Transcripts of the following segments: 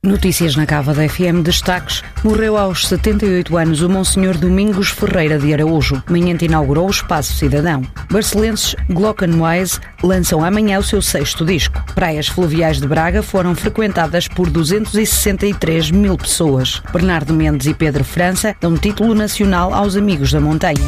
Notícias na Cava da FM. Destaques: morreu aos 78 anos o Monsenhor Domingos Ferreira de Araújo. Manhã inaugurou o Espaço Cidadão. Barcelenses Glockenwise lançam amanhã o seu 6º disco. Praias fluviais de Braga foram frequentadas por 263 mil pessoas. Bernardo Mendes e Pedro França dão título nacional aos Amigos da Montanha.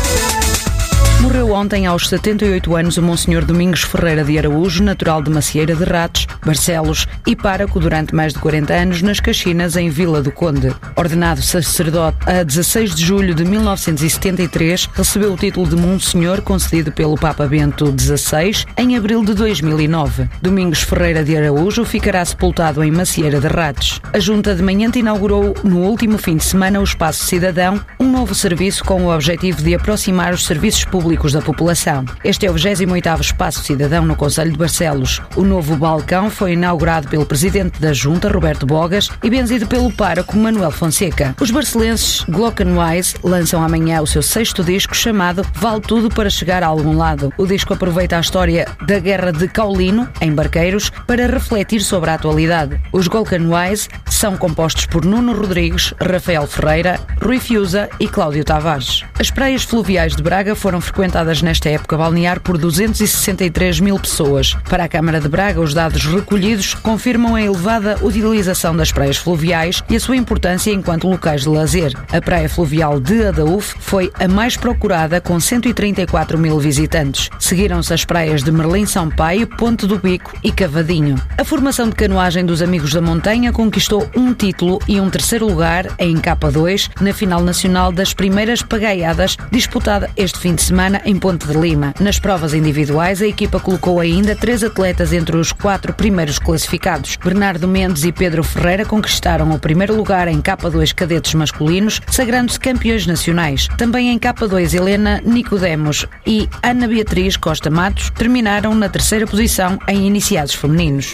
Morreu ontem aos 78 anos o Monsenhor Domingos Ferreira de Araújo, natural de Macieira de Ratos, Barcelos e pároco durante mais de 40 anos nas Caxinas, em Vila do Conde. Ordenado sacerdote a 16 de julho de 1973, recebeu o título de Monsenhor concedido pelo Papa Bento XVI em abril de 2009. Domingos Ferreira de Araújo ficará sepultado em Macieira de Ratos. A Junta de Manhã inaugurou no último fim de semana o Espaço Cidadão, um novo serviço com o objetivo de aproximar os serviços públicos da população. Este é o 28º Espaço Cidadão no Concelho de Barcelos. O novo balcão foi inaugurado pelo Presidente da Junta, Roberto Bogas, e benzido pelo pároco Manuel Fonseca. Os barcelenses Glockenwise lançam amanhã o seu 6º disco, chamado Vale Tudo para Chegar a Algum Lado. O disco aproveita a história da Guerra de Caulino, em Barqueiros, para refletir sobre a atualidade. Os Glockenwise são compostos por Nuno Rodrigues, Rafael Ferreira, Rui Fiuza e Cláudio Tavares. As praias fluviais de Braga foram frequentadas nesta época balnear por 263 mil pessoas. Para a Câmara de Braga, os dados recolhidos confirmam a elevada utilização das praias fluviais e a sua importância enquanto locais de lazer. A praia fluvial de Adaúf foi a mais procurada, com 134 mil visitantes. Seguiram-se as praias de Merlim Sampaio, Ponte do Bico e Cavadinho. A formação de canoagem dos Amigos da Montanha conquistou um título e um 3º lugar em K2 na final nacional das primeiras pagaiadas, disputada este fim de semana em Ponte de Lima. Nas provas individuais, a equipa colocou ainda 3 atletas entre os 4 primeiros classificados. Bernardo Mendes e Pedro Ferreira conquistaram o 1º lugar em K2 cadetes masculinos, sagrando-se campeões nacionais. Também em K2, Helena Nicodemos e Ana Beatriz Costa Matos terminaram na 3ª posição em iniciados femininos.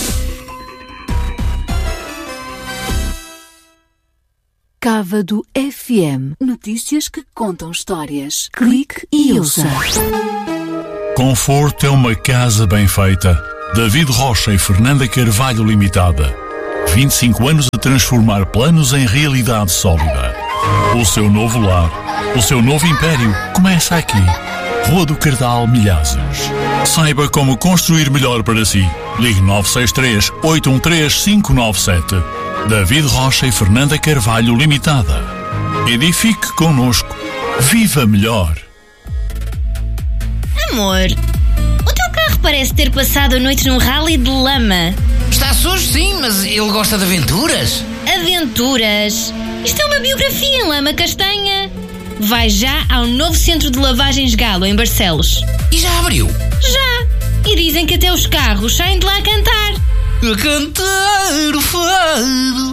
Cava do FM. Notícias que contam histórias. Clique e ouça. Conforto é uma casa bem feita. David Rocha e Fernanda Carvalho Limitada. 25 anos a transformar planos em realidade sólida. O seu novo lar, o seu novo império começa aqui. Rua do Cardal, Milhazes. Saiba como construir melhor para si. Ligue 963 813 597. David Rocha e Fernanda Carvalho Limitada. Edifique connosco. Viva melhor. Amor, o teu carro parece ter passado a noite num rally de lama. Está sujo, sim, mas ele gosta de aventuras. Aventuras? Isto é uma biografia em lama castanha. Vai já ao novo centro de lavagens Galo, em Barcelos. E já abriu? Já. E dizem que até os carros saem de lá a cantar. A cantar o fado.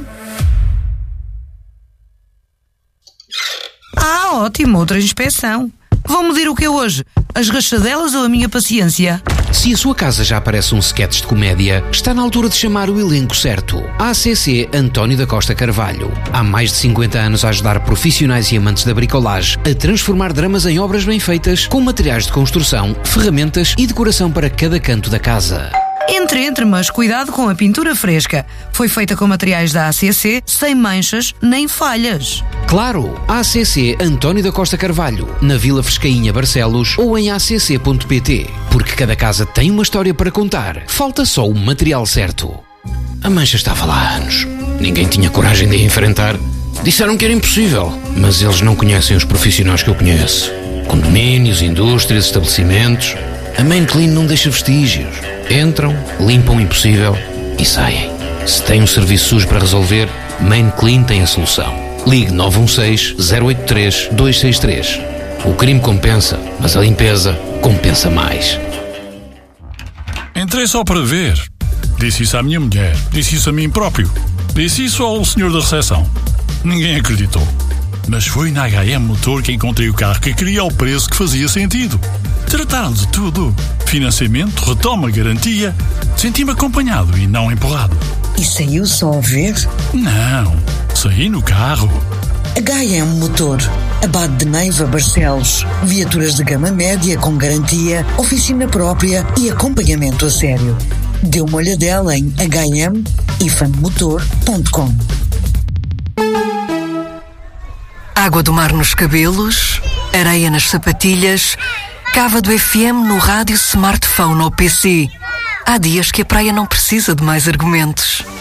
Ótimo, outra inspeção. Vão medir o que é hoje? As rachadelas ou a minha paciência? Se a sua casa já parece um sketch de comédia, está na altura de chamar o elenco certo. ACC António da Costa Carvalho. Há mais de 50 anos a ajudar profissionais e amantes da bricolagem a transformar dramas em obras bem feitas, com materiais de construção, ferramentas e decoração para cada canto da casa. Entre, mas cuidado com a pintura fresca. Foi feita com materiais da ACC, sem manchas nem falhas. Claro, ACC António da Costa Carvalho, na Vila Frescainha, Barcelos, ou em acc.pt. Porque cada casa tem uma história para contar. Falta só o material certo. A mancha estava lá há anos. Ninguém tinha coragem de a enfrentar. Disseram que era impossível, mas eles não conhecem os profissionais que eu conheço. Condomínios, indústrias, estabelecimentos. A Main Clean não deixa vestígios. Entram, limpam o impossível e saem. Se tem um serviço sujo para resolver, Main Clean tem a solução. Ligue 916-083-263. O crime compensa, mas a limpeza compensa mais. Entrei só para ver. Disse isso à minha mulher. Disse isso a mim próprio. Disse isso ao senhor da recepção. Ninguém acreditou. Mas foi na HM Motor que encontrei o carro que queria ao preço que fazia sentido. Trataram de tudo. Financiamento, retoma, garantia. Senti-me acompanhado e não empurrado. E saiu só a ver? Não, saí no carro. HM Motor, Abade de Neiva, Barcelos. Viaturas de gama média com garantia, oficina própria e acompanhamento a sério. Dê uma olhadela em hm-motor.pt. ifanmotor.com. Água do mar nos cabelos, areia nas sapatilhas, Cava do FM no rádio, smartphone ou PC. Há dias que a praia não precisa de mais argumentos.